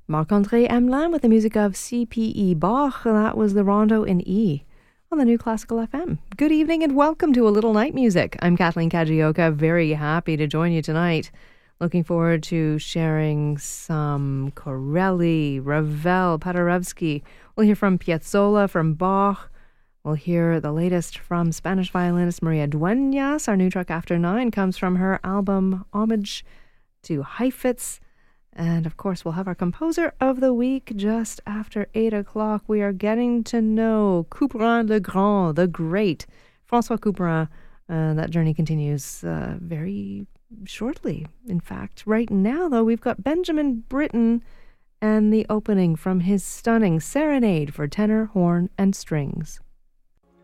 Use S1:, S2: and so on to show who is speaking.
S1: Marc-André Hamelin with the music of C.P.E. Bach. That was the Rondo in E on the New Classical FM. Good evening and welcome to A Little Night Music. I'm Kathleen Kajioka, very happy to join you tonight. Looking forward to sharing some Corelli, Ravel, Paderewski. We'll hear from Piazzolla, from Bach. We'll hear the latest from Spanish violinist Maria Dueñas. Our new track After 9 comes from her album Homage to Heifetz. And of course, we'll have our composer of the week just after 8 o'clock. We are getting to know Couperin le Grand, the great François Couperin. That journey continues very shortly. In fact, right now, though, we've got Benjamin Britten and the opening from his stunning Serenade for tenor, horn, and strings.